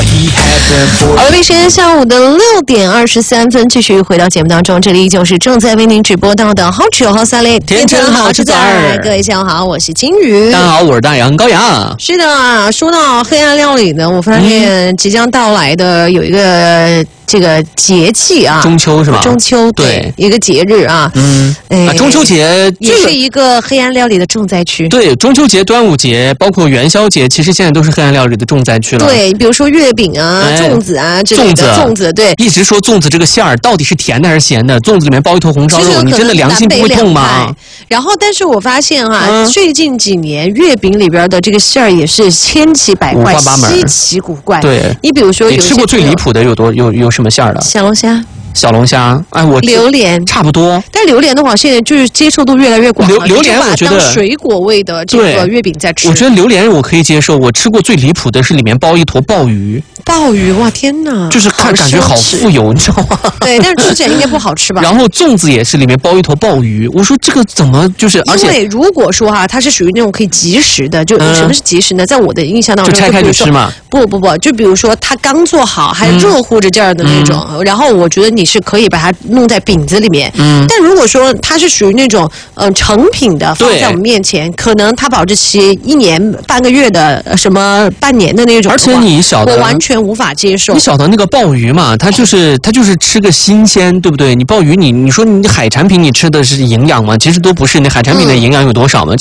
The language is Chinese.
好了，北时间下午的6点23分，继续回到节目当中，这里依旧是正在为您直播到的好吃有好三类天真好吃仔。 各位下午好，我是金鱼。 大家好，我是大杨高阳。 是的，说到黑暗料理呢，我发现即将到来的有一个这个节气啊， 中秋是吧？ 中秋对一个节日啊， 中秋节也是一个黑暗料理的重灾区。 对，中秋节、端午节，包括元宵节，其实现在都是黑暗料理的重灾区了。 对，比如说月饼啊、粽子啊之类的。粽子对， 一直说粽子这个馅儿到底是甜的还是咸的？粽子里面包一坨红烧肉，你真的良心不会痛吗？ 然后，但是我发现最近几年月饼里边的这个馅儿也是千奇百怪、稀奇古怪。 对， 你比如说， 你吃过最离谱的有什么馅儿的？ 小龙虾。 小龙虾，哎，我榴莲差不多， 但榴莲的话，现在就是接受度越来越广。 榴莲我觉得当水果味的这个月饼在吃。 我觉得榴莲我可以接受，我吃过最离谱的是里面包一坨鲍鱼。 鲍鱼，哇天哪！ 就是感觉好富有，你知道吗？ 对，但是吃起来应该不好吃吧？ 然后粽子也是里面包一坨鲍鱼，我说这个怎么就是？而且因为如果说它是属于那种可以即食的，就什么是即食呢？在我的印象当中， 就拆开就吃嘛。 不，就比如说它刚做好还热乎着劲儿的那种，然后我觉得你是可以把它弄在饼子里面。但如果说它是属于那种成品的放在我们面前，可能它保质期1年半个月的什么半年的那种， 而且你晓得， 我完全无法接受。 你晓得那个鲍鱼嘛？它就是吃个新鲜，对不对？你鲍鱼你说你海产品你吃的是营养吗？其实都不是，那海产品的营养有多少呢？